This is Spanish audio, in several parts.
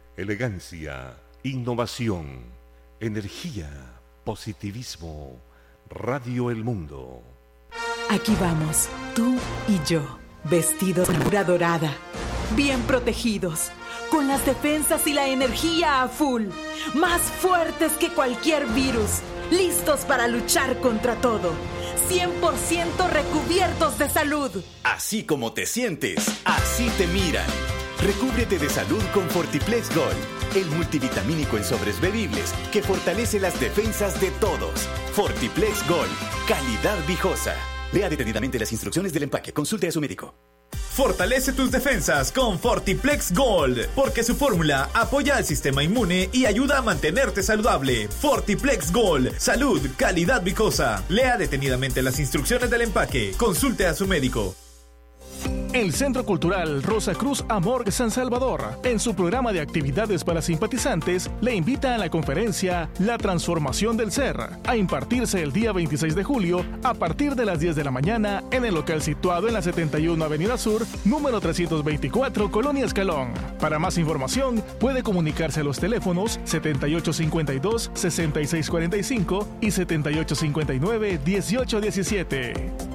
elegancia, innovación, energía, positivismo. Radio El Mundo. Aquí vamos, tú y yo, vestidos de armadura dorada, bien protegidos, con las defensas y la energía a full, más fuertes que cualquier virus, listos para luchar contra todo, 100% recubiertos de salud. Así como te sientes, así te miran. Recúbrete de salud con Fortiplex Gold, el multivitamínico en sobres bebibles que fortalece las defensas de todos. Fortiplex Gold, calidad viejosa. Lea detenidamente las instrucciones del empaque. Consulte a su médico. Fortalece tus defensas con Fortiplex Gold, porque su fórmula apoya al sistema inmune y ayuda a mantenerte saludable. Fortiplex Gold, salud, calidad viejosa. Lea detenidamente las instrucciones del empaque. Consulte a su médico. El Centro Cultural Rosa Cruz Amor San Salvador, en su programa de actividades para simpatizantes, le invita a la conferencia La Transformación del Ser, a impartirse el día 26 de julio a partir de las 10 de la mañana en el local situado en la 71 Avenida Sur, número 324, Colonia Escalón. Para más información, puede comunicarse a los teléfonos 7852-6645 y 7859-1817.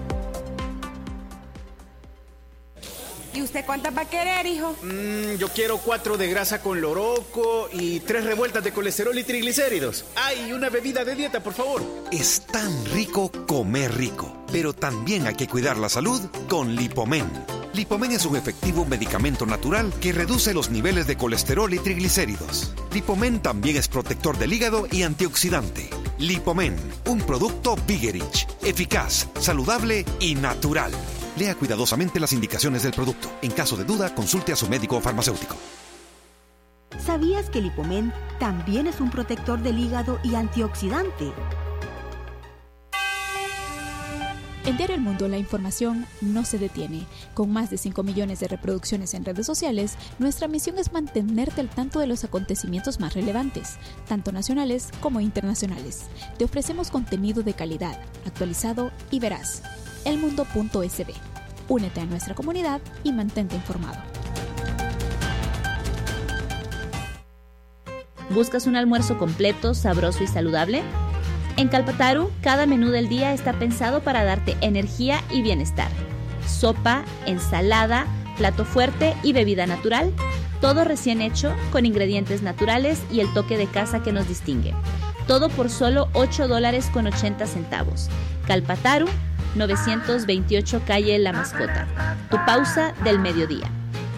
¿Y usted cuántas va a querer, hijo? Yo quiero 4 de grasa con loroco y 3 revueltas de colesterol y triglicéridos. ¡Ay, una bebida de dieta, por favor! Es tan rico comer rico, pero también hay que cuidar la salud con Lipomen. Lipomen es un efectivo medicamento natural que reduce los niveles de colesterol y triglicéridos. Lipomen también es protector del hígado y antioxidante. Lipomen, un producto Bigerich, eficaz, saludable y natural. Lea cuidadosamente las indicaciones del producto. En caso de duda, consulte a su médico o farmacéutico. ¿Sabías que Lipomen también es un protector del hígado y antioxidante? En Diario El Mundo, la información no se detiene. Con más de 5 millones de reproducciones en redes sociales, nuestra misión es mantenerte al tanto de los acontecimientos más relevantes, tanto nacionales como internacionales. Te ofrecemos contenido de calidad, actualizado y veraz. elmundo.sb. Únete a nuestra comunidad y mantente informado. ¿Buscas un almuerzo completo, sabroso y saludable? En Calpataru, cada menú del día está pensado para darte energía y bienestar. Sopa, ensalada, plato fuerte y bebida natural. Todo recién hecho, con ingredientes naturales y el toque de casa que nos distingue. Todo por solo $8.80. Calpataru, 928 calle La Mascota. Tu pausa del mediodía.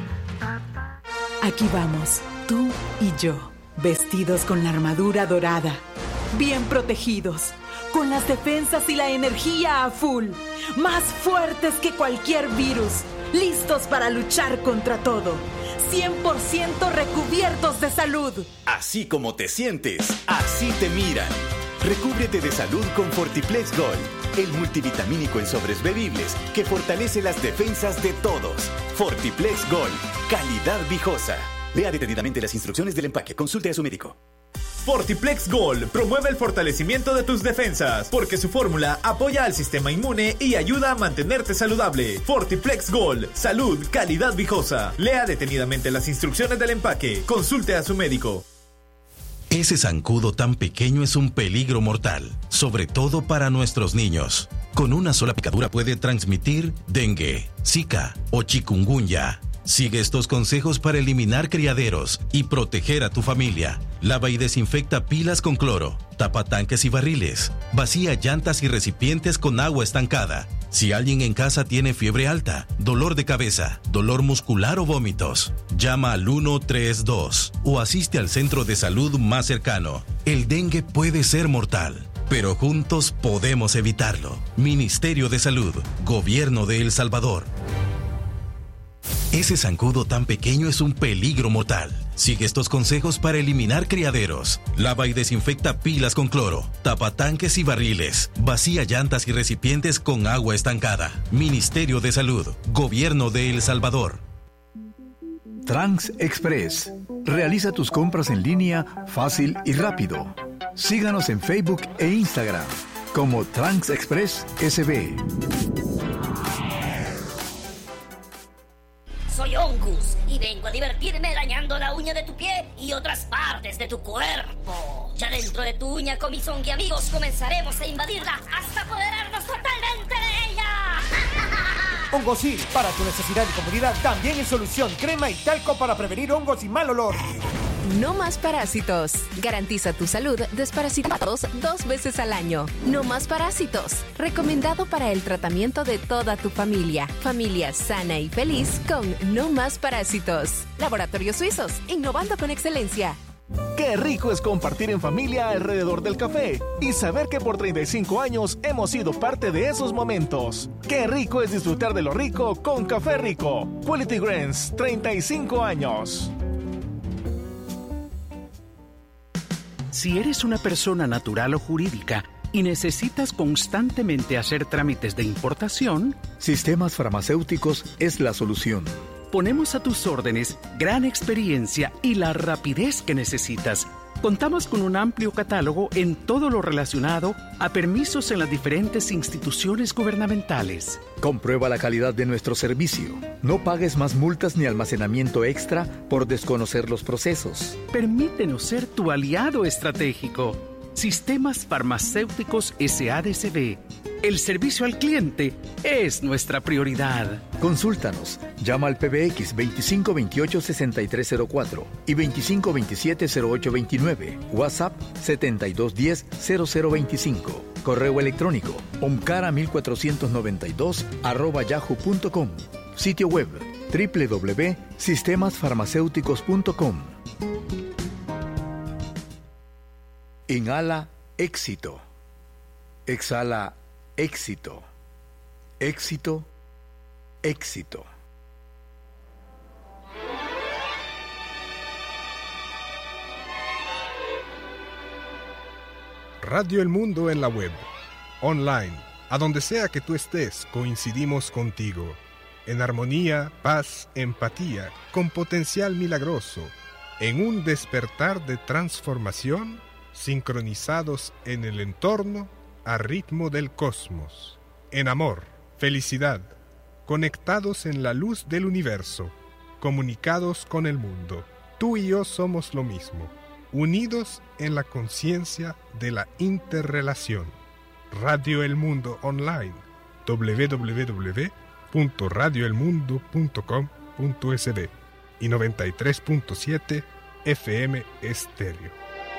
Aquí vamos, tú y yo, vestidos con la armadura dorada, bien protegidos, con las defensas y la energía a full, más fuertes que cualquier virus, listos para luchar contra todo, 100% recubiertos de salud. Así como te sientes, así te miran. Recúbrete de salud con Fortiplex Gold, el multivitamínico en sobres bebibles que fortalece las defensas de todos. Fortiplex Gold, calidad viejosa. Lea detenidamente las instrucciones del empaque. Consulte a su médico. Fortiplex Gold promueve el fortalecimiento de tus defensas, porque su fórmula apoya al sistema inmune y ayuda a mantenerte saludable. Fortiplex Gold, salud, calidad viejosa. Lea detenidamente las instrucciones del empaque. Consulte a su médico. Ese zancudo tan pequeño es un peligro mortal, sobre todo para nuestros niños. Con una sola picadura puede transmitir dengue, zika o chikungunya. Sigue estos consejos para eliminar criaderos y proteger a tu familia. Lava y desinfecta pilas con cloro, tapa tanques y barriles, vacía llantas y recipientes con agua estancada. Si alguien en casa tiene fiebre alta, dolor de cabeza, dolor muscular o vómitos, llama al 132 o asiste al centro de salud más cercano. El dengue puede ser mortal, pero juntos podemos evitarlo. Ministerio de Salud, Gobierno de El Salvador. Ese zancudo tan pequeño es un peligro mortal. Sigue estos consejos para eliminar criaderos. Lava y desinfecta pilas con cloro, tapa tanques y barriles, vacía llantas y recipientes con agua estancada. Ministerio de Salud, Gobierno de El Salvador. Trans Express. Realiza tus compras en línea fácil y rápido. Síganos en Facebook e Instagram como Trans Express SB. Soy Ongus y vengo vengo a divertirme dañando la uña de tu pie y otras partes de tu cuerpo. Ya dentro de tu uña, con mis Ongi amigos, comenzaremos a invadirla hasta apoderarnos totalmente de ella. Hongosil, para tu necesidad y comodidad, también es solución. Crema y talco para prevenir hongos y mal olor. No más parásitos. Garantiza tu salud desparasitados 2 veces al año. No más parásitos. Recomendado para el tratamiento de toda tu familia. Familia sana y feliz con No más parásitos. Laboratorios Suizos, innovando con excelencia. Qué rico es compartir en familia alrededor del café y saber que por 35 años hemos sido parte de esos momentos. Qué rico es disfrutar de lo rico con Café Rico. Quality Grains, 35 años. Si eres una persona natural o jurídica y necesitas constantemente hacer trámites de importación, Sistemas Farmacéuticos es la solución. Ponemos a tus órdenes gran experiencia y la rapidez que necesitas. Contamos con un amplio catálogo en todo lo relacionado a permisos en las diferentes instituciones gubernamentales. Comprueba la calidad de nuestro servicio. No pagues más multas ni almacenamiento extra por desconocer los procesos. Permítenos ser tu aliado estratégico. Sistemas Farmacéuticos SADCB. El servicio al cliente es nuestra prioridad. Consúltanos. Llama al PBX 2528-6304 y 2527-0829. WhatsApp 7210-0025. Correo electrónico omcara1492@yahoo.com. Sitio web www.sistemasfarmacéuticos.com. Inhala éxito. Exhala éxito. Éxito. Éxito. Radio El Mundo en la web, online, a donde sea que tú estés, coincidimos contigo. En armonía, paz, empatía, con potencial milagroso, en un despertar de transformación, sincronizados en el entorno, a ritmo del cosmos. En amor, felicidad, conectados en la luz del universo, comunicados con el mundo. Tú y yo somos lo mismo, unidos en la conciencia de la interrelación. Radio El Mundo Online, www.radioelmundo.com.sb y 93.7 FM Estéreo.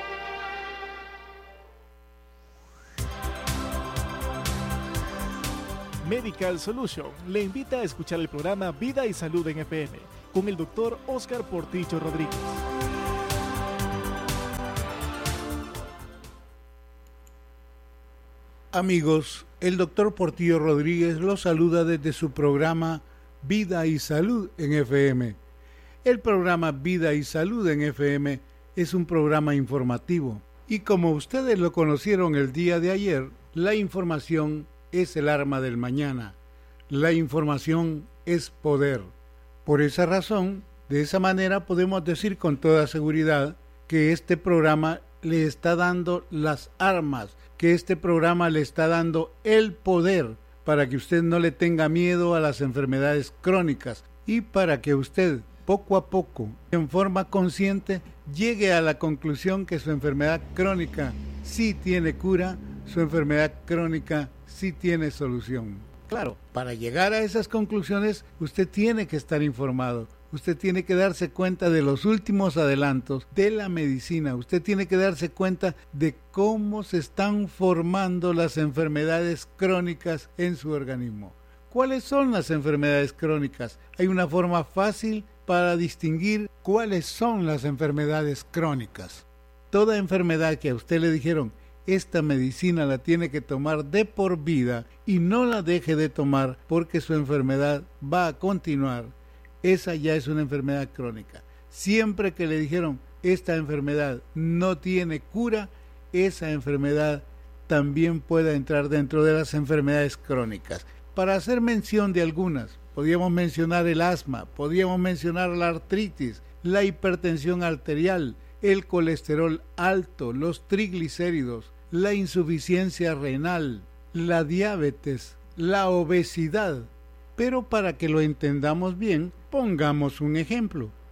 Medical Solution le invita a escuchar el programa Vida y Salud en FM con el Dr. Oscar Portillo Rodríguez. Amigos, el Dr. Portillo Rodríguez los saluda desde su programa Vida y Salud en FM. El programa Vida y Salud en FM es un programa informativo y como ustedes lo conocieron el día de ayer, la información es el arma del mañana. La información es poder. Por esa razón, de esa manera podemos decir con toda seguridad que este programa le está dando las armas, que este programa le está dando el poder para que usted no le tenga miedo a las enfermedades crónicas y para que usted poco a poco, en forma consciente, llegue a la conclusión que su enfermedad crónica sí tiene cura, su enfermedad crónica sí tiene solución. Claro, para llegar a esas conclusiones usted tiene que estar informado. Usted tiene que darse cuenta de los últimos adelantos de la medicina. Usted tiene que darse cuenta de cómo se están formando las enfermedades crónicas en su organismo. ¿Cuáles son las enfermedades crónicas? Hay una forma fácil para distinguir cuáles son las enfermedades crónicas. Toda enfermedad que a usted le dijeron, esta medicina la tiene que tomar de por vida y no la deje de tomar porque su enfermedad va a continuar, esa ya es una enfermedad crónica. Siempre que le dijeron, esta enfermedad no tiene cura, esa enfermedad también puede entrar dentro de las enfermedades crónicas. Para hacer mención de algunas, podríamos mencionar el asma, podríamos mencionar la artritis, la hipertensión arterial, el colesterol alto, los triglicéridos, la insuficiencia renal, la diabetes, la obesidad. Pero para que lo entendamos bien, pongamos un ejemplo.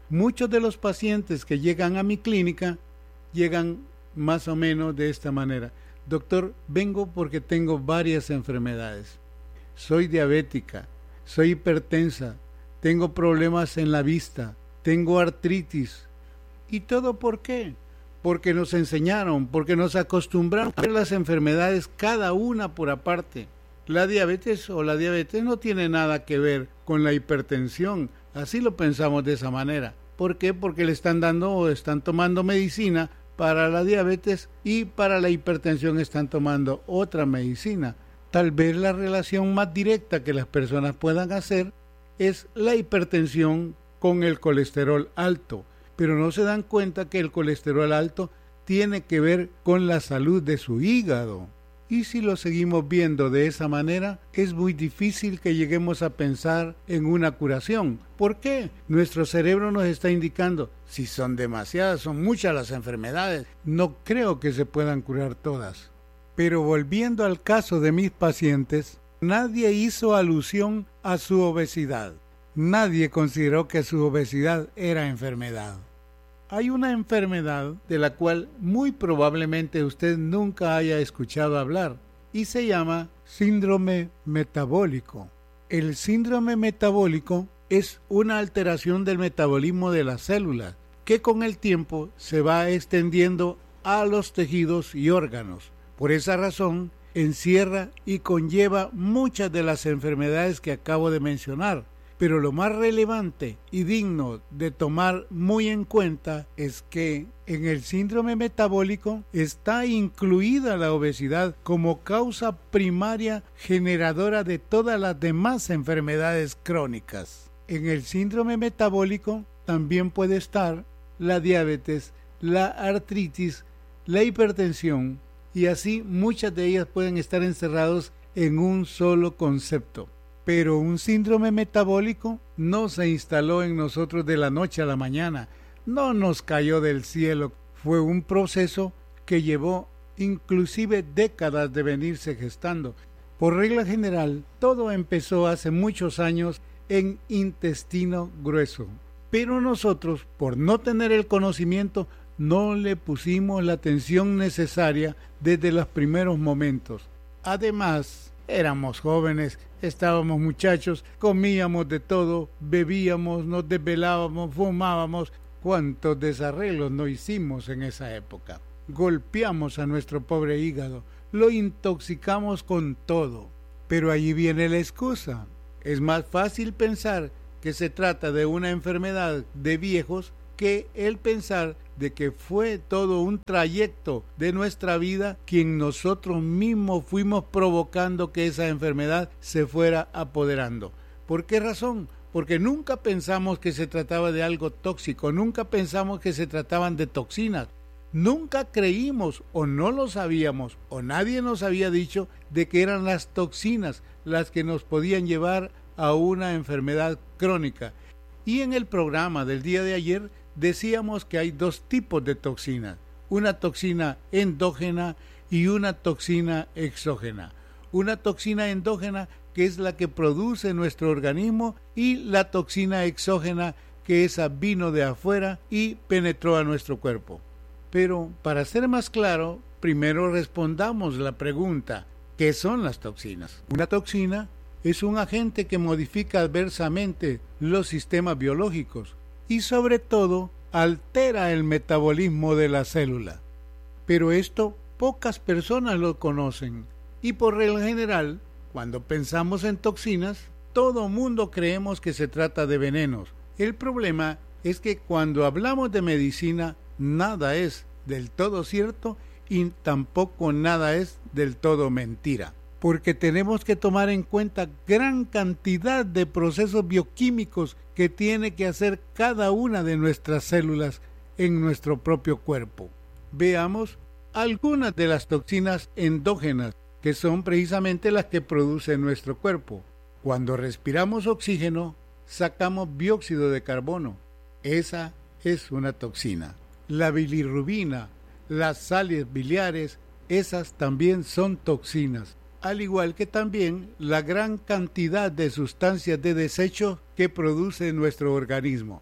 Muchos de los pacientes que llegan a mi clínica llegan más o menos de esta manera. Doctor, vengo porque tengo varias enfermedades. Soy diabética, soy hipertensa, tengo problemas en la vista, tengo artritis. ¿Y todo por qué? Porque nos enseñaron, porque nos acostumbraron a ver las enfermedades cada una por aparte. La diabetes no tiene nada que ver con la hipertensión. Así lo pensamos de esa manera. ¿Por qué? Porque le están dando o están tomando medicina para la diabetes y para la hipertensión están tomando otra medicina. Tal vez la relación más directa que las personas puedan hacer es la hipertensión con el colesterol alto, pero no se dan cuenta que el colesterol alto tiene que ver con la salud de su hígado. Y si lo seguimos viendo de esa manera, es muy difícil que lleguemos a pensar en una curación. ¿Por qué? Nuestro cerebro nos está indicando, si son demasiadas, son muchas las enfermedades, no creo que se puedan curar todas. Pero volviendo al caso de mis pacientes, nadie hizo alusión a su obesidad. Nadie consideró que su obesidad era enfermedad. Hay una enfermedad de la cual muy probablemente usted nunca haya escuchado hablar y se llama síndrome metabólico. El síndrome metabólico es una alteración del metabolismo de las células que con el tiempo se va extendiendo a los tejidos y órganos. Por esa razón, encierra y conlleva muchas de las enfermedades que acabo de mencionar. Pero lo más relevante y digno de tomar muy en cuenta es que en el síndrome metabólico está incluida la obesidad como causa primaria generadora de todas las demás enfermedades crónicas. En el síndrome metabólico también puede estar la diabetes, la artritis, la hipertensión y así muchas de ellas pueden estar encerrados en un solo concepto. Pero un síndrome metabólico no se instaló en nosotros de la noche a la mañana, no nos cayó del cielo, fue un proceso que llevó inclusive décadas de venirse gestando. Por regla general, todo empezó hace muchos años en intestino grueso, pero nosotros, por no tener el conocimiento, no le pusimos la atención necesaria desde los primeros momentos. Además, éramos jóvenes, estábamos muchachos, comíamos de todo, bebíamos, nos desvelábamos, fumábamos. ¿Cuántos desarreglos no hicimos en esa época? Golpeamos a nuestro pobre hígado, lo intoxicamos con todo. Pero allí viene la excusa. Es más fácil pensar que se trata de una enfermedad de viejos que el pensar de que fue todo un trayecto de nuestra vida quien nosotros mismos fuimos provocando que esa enfermedad se fuera apoderando. ¿Por qué razón? Porque nunca pensamos que se trataba de algo tóxico, nunca pensamos que se trataban de toxinas, nunca creímos o no lo sabíamos o nadie nos había dicho de que eran las toxinas las que nos podían llevar a una enfermedad crónica. Y en el programa del día de ayer decíamos que hay dos tipos de toxinas, una toxina endógena y una toxina exógena. Una toxina endógena que es la que produce nuestro organismo y la toxina exógena que esa vino de afuera y penetró a nuestro cuerpo. Pero para ser más claro, primero respondamos la pregunta, ¿qué son las toxinas? Una toxina es un agente que modifica adversamente los sistemas biológicos y sobre todo altera el metabolismo de la célula. Pero esto pocas personas lo conocen y por regla general, cuando pensamos en toxinas, todo mundo creemos que se trata de venenos. El problema es que cuando hablamos de medicina, nada es del todo cierto y tampoco nada es del todo mentira. Porque tenemos que tomar en cuenta gran cantidad de procesos bioquímicos que tiene que hacer cada una de nuestras células en nuestro propio cuerpo. Veamos algunas de las toxinas endógenas, que son precisamente las que produce nuestro cuerpo. Cuando respiramos oxígeno, sacamos dióxido de carbono. Esa es una toxina. La bilirrubina, las sales biliares, esas también son toxinas. Al igual que también la gran cantidad de sustancias de desecho que produce nuestro organismo.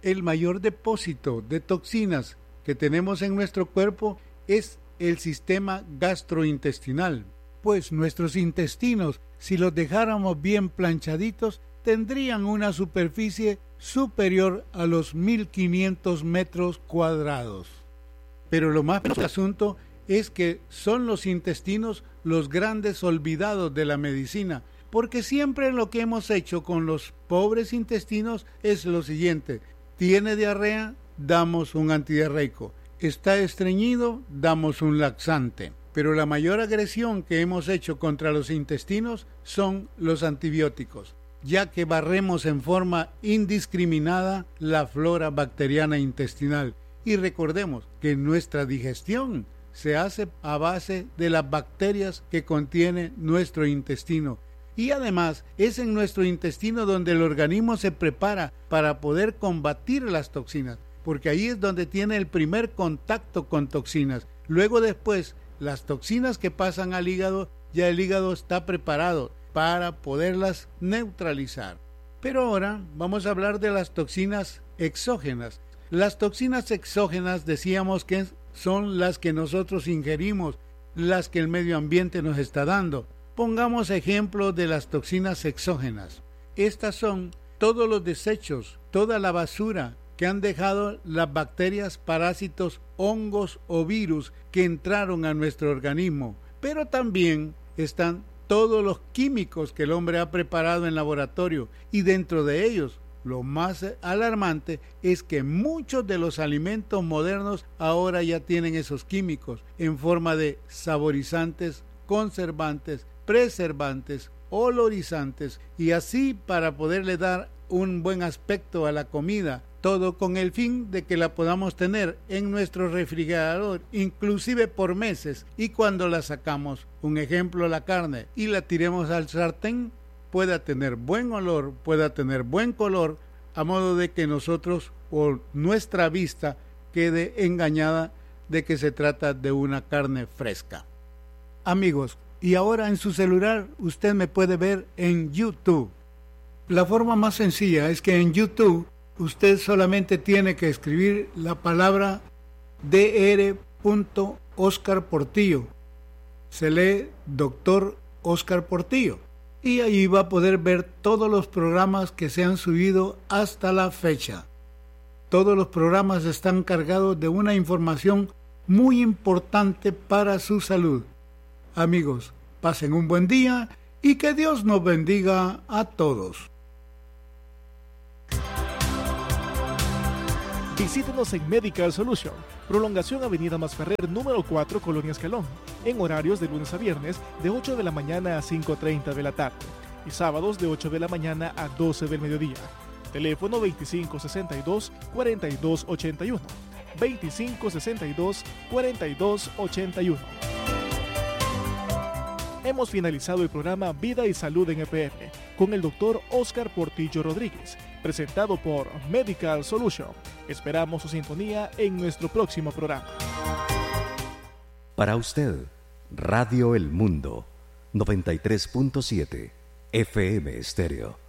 el mayor depósito de toxinas que tenemos en nuestro cuerpo es el sistema gastrointestinal, pues nuestros intestinos, si los dejáramos bien planchaditos, tendrían una superficie superior a los 1500 metros cuadrados. Pero lo más penoso del asunto es que son los intestinos los grandes olvidados de la medicina, porque siempre lo que hemos hecho con los pobres intestinos es lo siguiente: tiene diarrea, damos un antidiarreico; está estreñido, damos un laxante. Pero la mayor agresión que hemos hecho contra los intestinos son los antibióticos, ya que barremos en forma indiscriminada la flora bacteriana intestinal. Y recordemos que nuestra digestión se hace a base de las bacterias que contiene nuestro intestino. Y además es en nuestro intestino donde el organismo se prepara para poder combatir las toxinas, porque ahí es donde tiene el primer contacto con toxinas. Luego después, las toxinas que pasan al hígado, ya el hígado está preparado para poderlas neutralizar. Pero ahora vamos a hablar de las toxinas exógenas. Las toxinas exógenas decíamos que son las que nosotros ingerimos, las que el medio ambiente nos está dando. Pongamos ejemplo de las toxinas exógenas. Estas son todos los desechos, toda la basura que han dejado las bacterias, parásitos, hongos o virus que entraron a nuestro organismo. Pero también están todos los químicos que el hombre ha preparado en laboratorio, y dentro de ellos, lo más alarmante es que muchos de los alimentos modernos ahora ya tienen esos químicos en forma de saborizantes, conservantes, preservantes, olorizantes, y así para poderle dar un buen aspecto a la comida, todo con el fin de que la podamos tener en nuestro refrigerador, inclusive por meses, y cuando la sacamos, un ejemplo, la carne, y la tiremos al sartén, pueda tener buen olor, pueda tener buen color, a modo de que nosotros o nuestra vista quede engañada de que se trata de una carne fresca. Amigos, y ahora en su celular usted me puede ver en YouTube. La forma más sencilla es que en YouTube usted solamente tiene que escribir la palabra Dr. Oscar Portillo. Se lee Dr. Oscar Portillo. Y allí va a poder ver todos los programas que se han subido hasta la fecha. Todos los programas están cargados de una información muy importante para su salud. Amigos, pasen un buen día y que Dios nos bendiga a todos. Visítenos en Medical Solution, prolongación Avenida Masferrer, número 4, Colonia Escalón, en horarios de lunes a viernes de 8 de la mañana a 5:30 de la tarde y sábados de 8 de la mañana a 12 del mediodía. Teléfono 2562-4281, 2562-4281. Hemos finalizado el programa Vida y Salud en EPM con el Dr. Oscar Portillo Rodríguez, presentado por Medical Solution. Esperamos su sintonía en nuestro próximo programa. Para usted, Radio El Mundo, 93.7 FM Estéreo.